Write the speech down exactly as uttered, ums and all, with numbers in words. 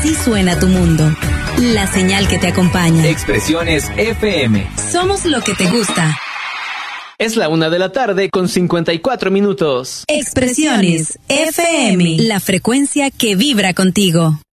Así suena tu mundo. La señal que te acompaña. Expresiones F M. Somos lo que te gusta. Es la una de la tarde con cincuenta y cuatro minutos. Expresiones F M. La frecuencia que vibra contigo.